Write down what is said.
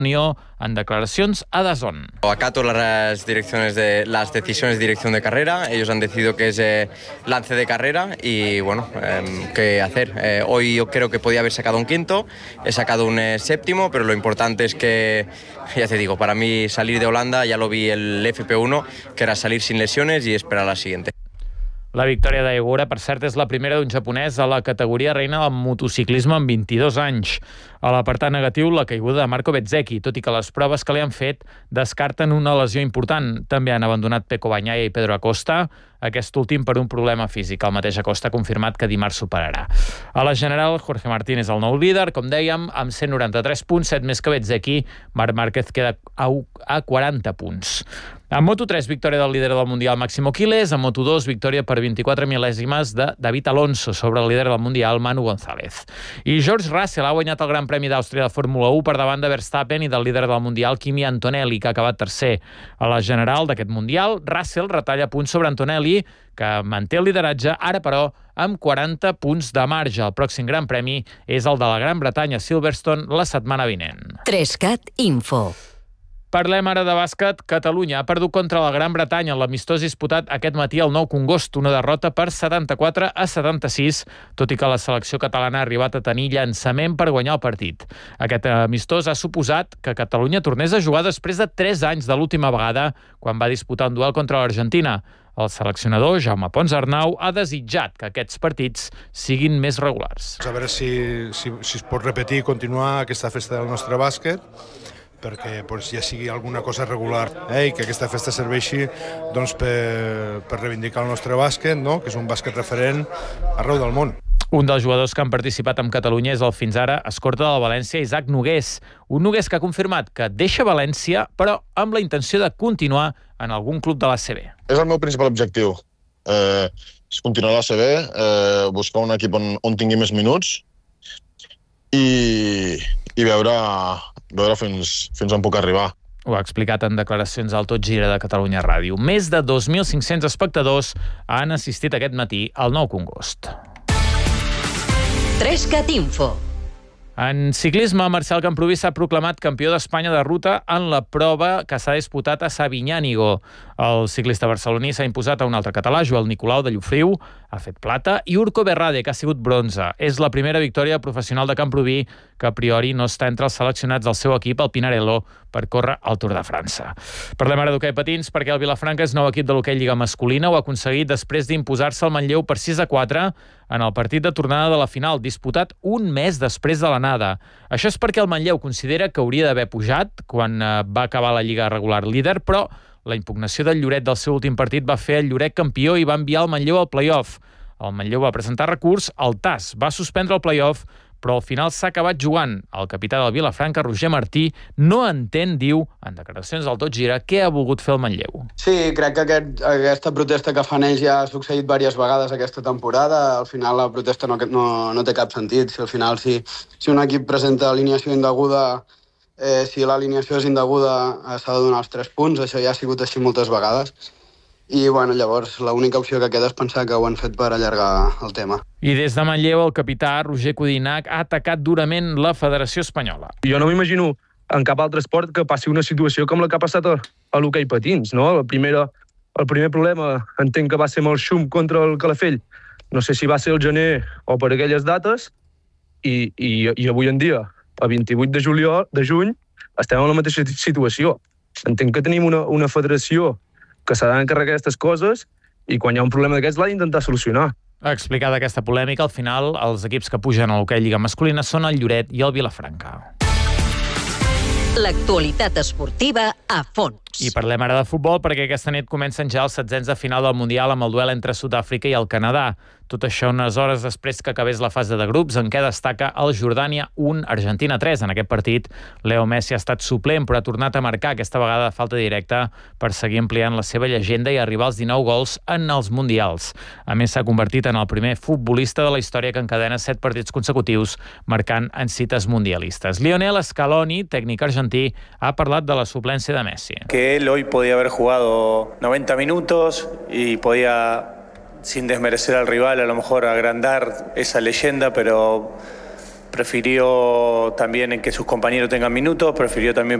Unió en declaracions a DAZN. Acato las decisiones de dirección de carrera. Ellos han decidido que es lance de carrera y bueno, ¿qué hacer? Hoy yo creo que podía haber sacado un quinto, he sacado un séptimo, pero lo importante es que, ya te digo, para mí salir de Holanda ya lo vi el FP1, que era salir sin lesiones y esperar a la siguiente. La victòria d'Aigura, per cert, és la primera d'un japonès a la categoria reina del motociclisme amb 22 anys. A l'apartat negatiu, la caiguda de Marco Bezzecchi, tot i que les proves que li han fet descarten una lesió important. També han abandonat Pecco Bagnaia i Pedro Acosta, aquest últim per un problema físic. El mateix Acosta ha confirmat que dimarts superarà. A la general, Jorge Martín és el nou líder, com dèiem, amb 193 punts, 7 més que Bezzecchi. Marc Márquez queda a 40 punts. En Moto3, victòria del líder del Mundial Máximo Quílez. En Moto2, victòria per 24 mil·lèsimes de David Alonso sobre el líder del Mundial, Manu González. I George Russell ha guanyat el Gran Premi d'Àustria de Fórmula 1 per davant de Verstappen i del líder del Mundial, Kimi Antonelli, que ha acabat tercer. A la general d'aquest Mundial, Russell retalla punts sobre Antonelli, que manté el lideratge, ara però amb 40 punts de marge. El pròxim Gran Premi és el de la Gran Bretanya, Silverstone, la setmana vinent. 3CAT Info. Parlem ara de bàsquet. Catalunya ha perdut contra la Gran Bretanya en l'amistós disputat aquest matí al Nou Congost, una derrota per 74-76, tot i que la selecció catalana ha arribat a tenir llançament per guanyar el partit. Aquest amistós ha suposat que Catalunya tornés a jugar després de 3 anys de l'última vegada, quan va disputar un duel contra l'Argentina. El seleccionador, Jaume Pons Arnau, ha desitjat que aquests partits siguin més regulars. A veure si es pot repetir i continuar aquesta festa del nostre bàsquet, perquè ja sigui alguna cosa regular i que aquesta festa serveixi per reivindicar el nostre bàsquet, que és un bàsquet referent arreu del món. Un dels jugadors que han participat amb Catalunya és el fins ara escorta del València, Isaac Nogués. Un Nogués que ha confirmat que deixa València, però amb la intenció de continuar en algun club de l'ACB. És el meu principal objectiu. És continuar a l'ACB, buscar un equip on tingui més minuts i veure fins on puc arribar. Ho ha explicat en declaracions al Tot Gira de Catalunya Ràdio. Més de 2.500 espectadors han assistit aquest matí al Nou Congost. 3CAT Info. En ciclisme, Marcel Camproví s'ha proclamat campió d'Espanya de ruta en la prova que s'ha disputat a Sabinyànigo. El ciclista barceloní s'ha imposat a un altre català, Joel Nicolau de Llofriu, ha fet plata, i Urco Berrade, que ha sigut bronze. És la primera victòria professional de Camproví, que a priori no està entre els seleccionats del seu equip, el Pinarello, per córrer al Tour de França. Parlem ara d'hoquei patins, perquè el Vilafranca és nou equip de l'hoquei Lliga Masculina. Ho ha aconseguit després d'imposar-se al Manlleu per 6-4 en el partit de tornada de la final, disputat un mes després de l'anada. Això és perquè el Manlleu considera que hauria d'haver pujat quan va acabar la Lliga regular líder, però la impugnació del Lloret del seu últim partit va fer el Lloret campió i va enviar el Manlleu al play-off. El Manlleu va presentar recurs, el TAS va suspendre el play-off, però al final s'ha acabat jugant. El capità del Vilafranca, Roger Martí, no entén, diu, en declaracions del Tot Gira, què ha volgut fer el Manlleu. Sí, crec que aquesta protesta que fan ells ja ha succeït diverses vegades aquesta temporada. Al final la protesta no té cap sentit. Si al final si un equip presenta alineació indeguda, si l'alineació és indeguda, s'ha de donar els 3 punts. Això ja ha sigut així moltes vegades. I llavors l'única opció que queda és pensar que ho han fet per allargar el tema. I des de Manlleu, el capità Roger Codinac ha atacat durament la Federació Espanyola. Jo no m'imagino en cap altre esport que passi una situació com la que ha passat a l'hoquei patins, no? El primer problema entenc que va ser amb el xum contra el Calafell. No sé si va ser el gener o per aquelles dates, i avui en dia, a 28 de juny, estem en la mateixa situació. Entenc que tenim una federació que s'ha d'encarregar aquestes coses i quan hi ha un problema d'aquests l'ha d'intentar solucionar. Explicada aquesta polèmica, al final els equips que pugen a l'hoquei Lliga Masculina són el Lloret i el Vilafranca. L'actualitat esportiva a fons. I parlem ara de futbol perquè aquesta nit comencen ja els setzents de final del Mundial amb el duel entre Sud-àfrica i el Canadà. Tot això unes hores després que acabés la fase de grups, en què destaca el Jordània 1, Argentina 3. En aquest partit, Leo Messi ha estat suplent, però ha tornat a marcar aquesta vegada de falta directa per seguir ampliant la seva llegenda i arribar als 19 gols en els Mundials. A més, s'ha convertit en el primer futbolista de la història que encadena 7 partits consecutius, marcant en cites mundialistes. Lionel Scaloni, tècnic argentí, ha parlat de la suplència de Messi. Que él hoy podía haber jugado 90 minutos y podía, sin desmerecer al rival, a lo mejor agrandar esa leyenda, pero prefirió también en que sus compañeros tengan minutos, prefirió también